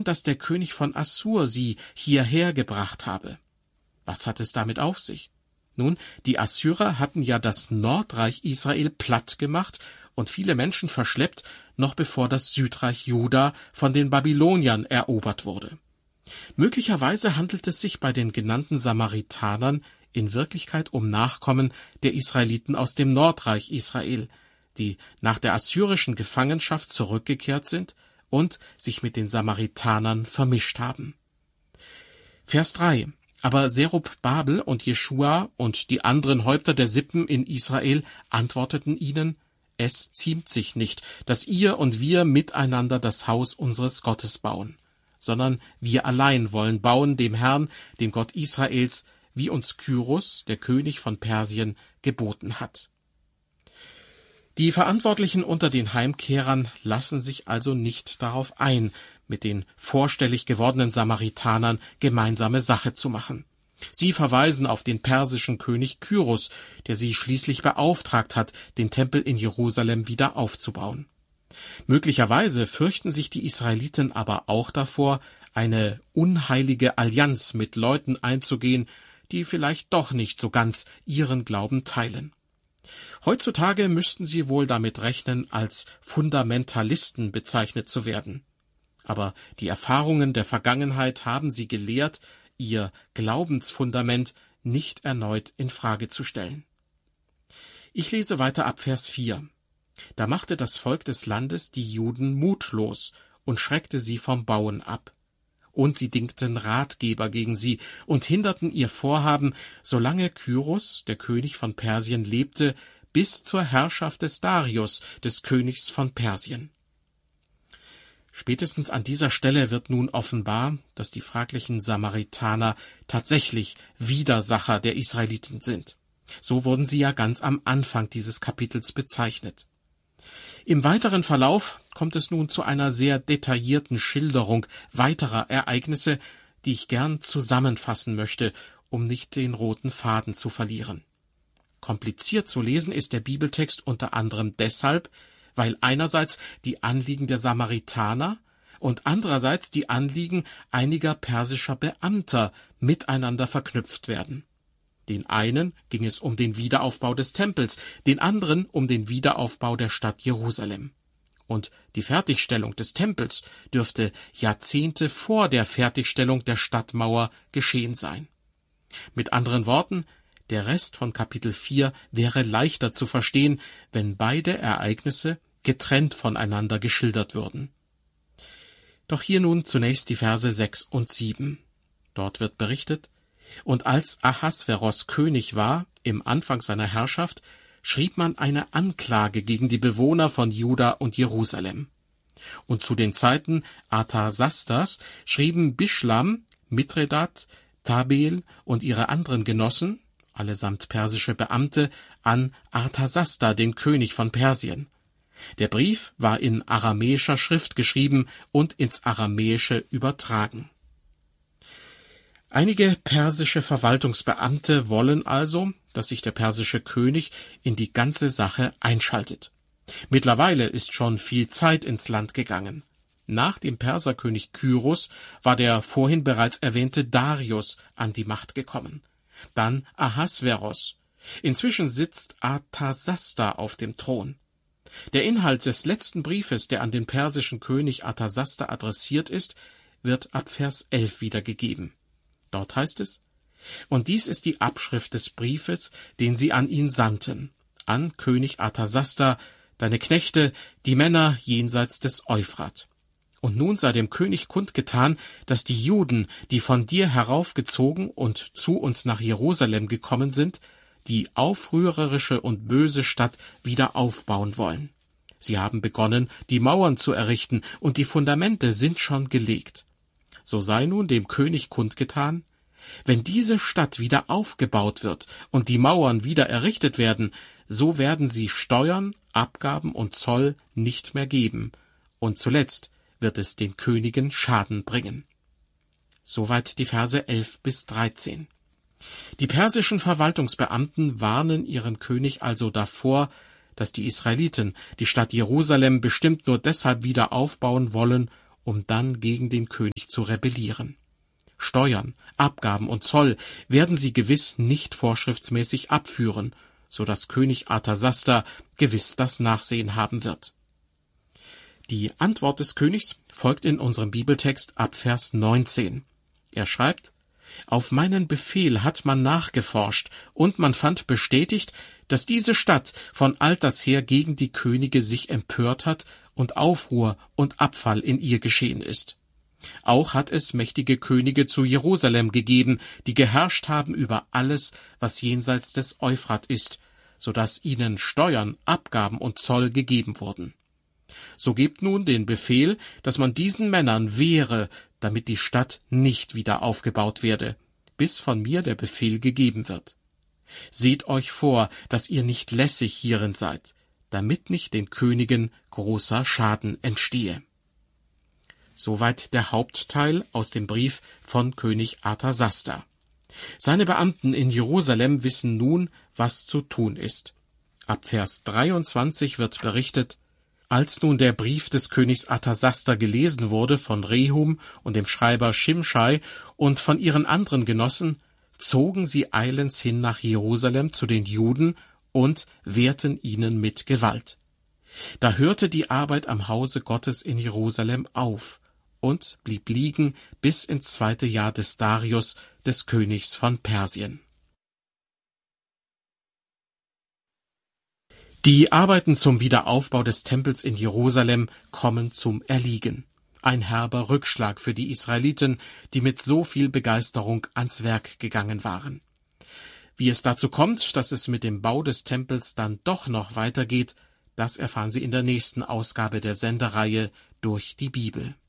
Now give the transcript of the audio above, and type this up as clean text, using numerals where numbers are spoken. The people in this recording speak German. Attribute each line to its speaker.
Speaker 1: dass der König von Assur sie hierher gebracht habe. Was hat es damit auf sich? Nun, die Assyrer hatten ja das Nordreich Israel platt gemacht und viele Menschen verschleppt, noch bevor das Südreich Juda von den Babyloniern erobert wurde. Möglicherweise handelt es sich bei den genannten Samaritanern in Wirklichkeit um Nachkommen der Israeliten aus dem Nordreich Israel, die nach der assyrischen Gefangenschaft zurückgekehrt sind und sich mit den Samaritanern vermischt haben. Vers 3. Aber Zerubabel und Jeschua und die anderen Häupter der Sippen in Israel antworteten ihnen: Es ziemt sich nicht, dass ihr und wir miteinander das Haus unseres Gottes bauen, sondern wir allein wollen bauen dem Herrn, dem Gott Israels, wie uns Kyros, der König von Persien, geboten hat. Die Verantwortlichen unter den Heimkehrern lassen sich also nicht darauf ein, mit den vorstellig gewordenen Samaritanern gemeinsame Sache zu machen. Sie verweisen auf den persischen König Kyros, der sie schließlich beauftragt hat, den Tempel in Jerusalem wieder aufzubauen. Möglicherweise fürchten sich die Israeliten aber auch davor, eine unheilige Allianz mit Leuten einzugehen, die vielleicht doch nicht so ganz ihren Glauben teilen. Heutzutage müssten sie wohl damit rechnen, als Fundamentalisten bezeichnet zu werden. Aber die Erfahrungen der Vergangenheit haben sie gelehrt, ihr Glaubensfundament nicht erneut in Frage zu stellen. Ich lese weiter ab Vers 4. Da machte das Volk des Landes die Juden mutlos und schreckte sie vom Bauen ab. Und sie dingten Ratgeber gegen sie und hinderten ihr Vorhaben, solange Kyros, der König von Persien, lebte, bis zur Herrschaft des Darius, des Königs von Persien. Spätestens an dieser Stelle wird nun offenbar, dass die fraglichen Samaritaner tatsächlich Widersacher der Israeliten sind. So wurden sie ja ganz am Anfang dieses Kapitels bezeichnet. Im weiteren Verlauf kommt es nun zu einer sehr detaillierten Schilderung weiterer Ereignisse, die ich gern zusammenfassen möchte, um nicht den roten Faden zu verlieren. Kompliziert zu lesen ist der Bibeltext unter anderem deshalb, weil einerseits die Anliegen der Samaritaner und andererseits die Anliegen einiger persischer Beamter miteinander verknüpft werden. Den einen ging es um den Wiederaufbau des Tempels, den anderen um den Wiederaufbau der Stadt Jerusalem. Und die Fertigstellung des Tempels dürfte Jahrzehnte vor der Fertigstellung der Stadtmauer geschehen sein. Mit anderen Worten, der Rest von Kapitel 4 wäre leichter zu verstehen, wenn beide Ereignisse getrennt voneinander geschildert würden. Doch hier nun zunächst die Verse 6 und 7. Dort wird berichtet: Und als Ahasveros König war, im Anfang seiner Herrschaft, schrieb man eine Anklage gegen die Bewohner von Juda und Jerusalem. Und zu den Zeiten Artasastas schrieben Bischlam, Mithredath, Tabel und ihre anderen Genossen, allesamt persische Beamte, an Artasasta, den König von Persien. Der Brief war in aramäischer Schrift geschrieben und ins Aramäische übertragen. Einige persische Verwaltungsbeamte wollen also, dass sich der persische König in die ganze Sache einschaltet. Mittlerweile ist schon viel Zeit ins Land gegangen. Nach dem Perserkönig Kyros war der vorhin bereits erwähnte Darius an die Macht gekommen. Dann Ahasveros. Inzwischen sitzt Artasasta auf dem Thron. Der Inhalt des letzten Briefes, der an den persischen König Artasasta adressiert ist, wird ab Vers 11 wiedergegeben. Dort heißt es: Und dies ist die Abschrift des Briefes, den sie an ihn sandten, an König Artasasta, deine Knechte, die Männer jenseits des Euphrat. Und nun sei dem König kundgetan, dass die Juden, die von dir heraufgezogen und zu uns nach Jerusalem gekommen sind, die aufrührerische und böse Stadt wieder aufbauen wollen. Sie haben begonnen, die Mauern zu errichten, und die Fundamente sind schon gelegt. So sei nun dem König kundgetan: Wenn diese Stadt wieder aufgebaut wird und die Mauern wieder errichtet werden, so werden sie Steuern, Abgaben und Zoll nicht mehr geben, und zuletzt wird es den Königen Schaden bringen. Soweit die Verse 11 bis 13. Die persischen Verwaltungsbeamten warnen ihren König also davor, dass die Israeliten die Stadt Jerusalem bestimmt nur deshalb wieder aufbauen wollen, um dann gegen den König zu rebellieren. Steuern, Abgaben und Zoll werden sie gewiss nicht vorschriftsmäßig abführen, so dass König Arthasasta gewiss das Nachsehen haben wird. Die Antwort des Königs folgt in unserem Bibeltext ab Vers 19. Er schreibt: Auf meinen Befehl hat man nachgeforscht, und man fand bestätigt, dass diese Stadt von alters her gegen die Könige sich empört hat und Aufruhr und Abfall in ihr geschehen ist. Auch hat es mächtige Könige zu Jerusalem gegeben, die geherrscht haben über alles, was jenseits des Euphrat ist, so dass ihnen Steuern, Abgaben und Zoll gegeben wurden. So gebt nun den Befehl, dass man diesen Männern wehre, damit die Stadt nicht wieder aufgebaut werde, bis von mir der Befehl gegeben wird. Seht euch vor, dass ihr nicht lässig hierin seid, damit nicht den Königen großer Schaden entstehe. Soweit der Hauptteil aus dem Brief von König Arthasasta. Seine Beamten in Jerusalem wissen nun, was zu tun ist. Ab Vers 23 wird berichtet: Als nun der Brief des Königs Arthasasta gelesen wurde von Rehum und dem Schreiber Schimschai und von ihren anderen Genossen, zogen sie eilends hin nach Jerusalem zu den Juden und wehrten ihnen mit Gewalt. Da hörte die Arbeit am Hause Gottes in Jerusalem auf und blieb liegen bis ins 2. Jahr des Darius, des Königs von Persien. Die Arbeiten zum Wiederaufbau des Tempels in Jerusalem kommen zum Erliegen. Ein herber Rückschlag für die Israeliten, die mit so viel Begeisterung ans Werk gegangen waren. Wie es dazu kommt, dass es mit dem Bau des Tempels dann doch noch weitergeht, das erfahren Sie in der nächsten Ausgabe der Sendereihe Durch die Bibel.